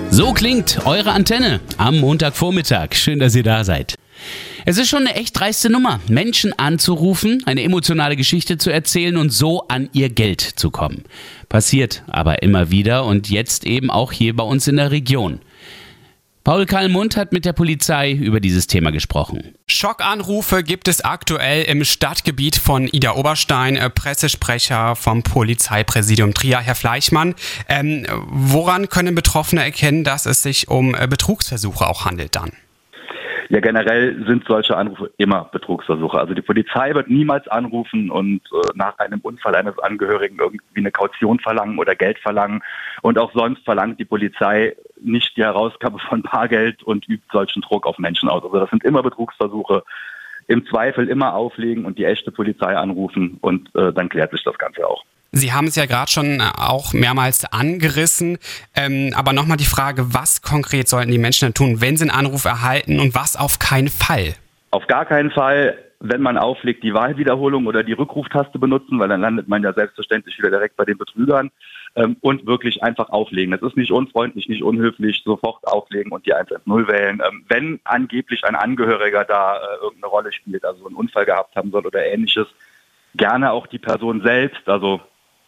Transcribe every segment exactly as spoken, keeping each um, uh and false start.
So klingt eure Antenne am Montagvormittag. Schön, dass ihr da seid. Es ist schon eine echt dreiste Nummer, Menschen anzurufen, eine emotionale Geschichte zu erzählen und so an ihr Geld zu kommen. Passiert aber immer wieder und jetzt eben auch hier bei uns in der Region. Paul Kallmund hat mit der Polizei über dieses Thema gesprochen. Schockanrufe gibt es aktuell im Stadtgebiet von Idar-Oberstein. Äh, Pressesprecher vom Polizeipräsidium Trier, Herr Fleischmann. Ähm, woran können Betroffene erkennen, dass es sich um äh, Betrugsversuche auch handelt dann? Ja, generell sind solche Anrufe immer Betrugsversuche. Also die Polizei wird niemals anrufen und äh, nach einem Unfall eines Angehörigen irgendwie eine Kaution verlangen oder Geld verlangen. Und auch sonst verlangt die Polizei nicht die Herausgabe von Bargeld und übt solchen Druck auf Menschen aus. Also das sind immer Betrugsversuche. Im Zweifel immer auflegen und die echte Polizei anrufen und äh, dann klärt sich das Ganze auch. Sie haben es ja gerade schon auch mehrmals angerissen, ähm, aber nochmal die Frage, was konkret sollten die Menschen dann tun, wenn sie einen Anruf erhalten und was auf keinen Fall? Auf gar keinen Fall, wenn man auflegt, die Wahlwiederholung oder die Rückruftaste benutzen, weil dann landet man ja selbstverständlich wieder direkt bei den Betrügern ähm, und wirklich einfach auflegen. Das ist nicht unfreundlich, nicht unhöflich, sofort auflegen und die eins eins null wählen. Ähm, wenn angeblich ein Angehöriger da äh, irgendeine Rolle spielt, also einen Unfall gehabt haben soll oder ähnliches, gerne auch die Person selbst, also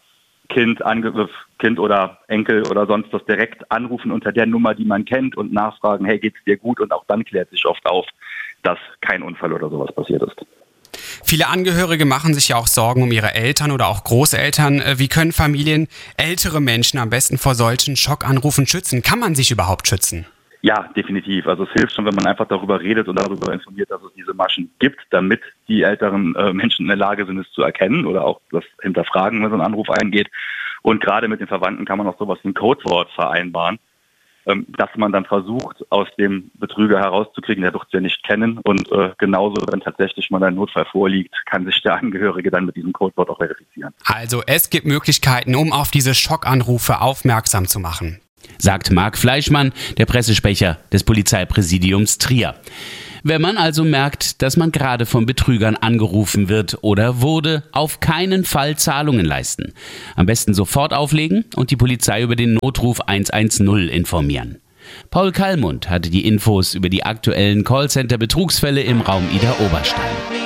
Kind, Angriff, Kind oder Enkel oder sonst was direkt anrufen unter der Nummer, die man kennt und nachfragen, hey, geht's dir gut? Und auch dann klärt sich oft auf, dass kein Unfall oder sowas passiert ist. Viele Angehörige machen sich ja auch Sorgen um ihre Eltern oder auch Großeltern. Wie können Familien ältere Menschen am besten vor solchen Schockanrufen schützen? Kann man sich überhaupt schützen? Ja, definitiv. Also es hilft schon, wenn man einfach darüber redet und darüber informiert, dass es diese Maschen gibt, damit die älteren äh, Menschen in der Lage sind, es zu erkennen oder auch das hinterfragen, wenn so ein Anruf eingeht. Und gerade mit den Verwandten kann man auch sowas wie ein Codewort vereinbaren, ähm, dass man dann versucht, aus dem Betrüger herauszukriegen, der wird es ja nicht kennen. Und äh, genauso, wenn tatsächlich mal ein Notfall vorliegt, kann sich der Angehörige dann mit diesem Codewort auch verifizieren. Also es gibt Möglichkeiten, um auf diese Schockanrufe aufmerksam zu machen, sagt Marc Fleischmann, der Pressesprecher des Polizeipräsidiums Trier. Wenn man also merkt, dass man gerade von Betrügern angerufen wird oder wurde, auf keinen Fall Zahlungen leisten. Am besten sofort auflegen und die Polizei über den Notruf eins eins null informieren. Paul Kallmund hatte die Infos über die aktuellen Callcenter-Betrugsfälle im Raum Idar-Oberstein.